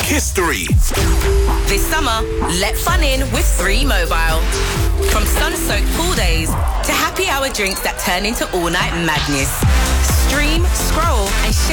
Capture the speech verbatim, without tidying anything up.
history. This summer, let fun in with Three Mobile. From sun-soaked pool days to happy hour drinks that turn into all-night madness. Stream, scroll, and